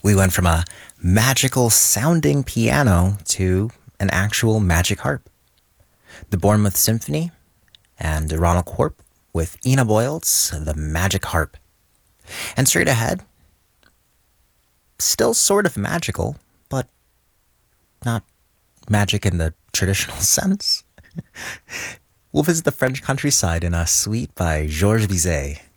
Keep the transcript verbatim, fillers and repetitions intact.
We went from a magical sounding piano to an actual magic harp. The Bournemouth Symphony and Ronald Corp with Ina Boyle's The Magic Harp. And straight ahead, still sort of magical, but not magic in the traditional sense. We'll visit the French countryside in a suite by Georges Bizet.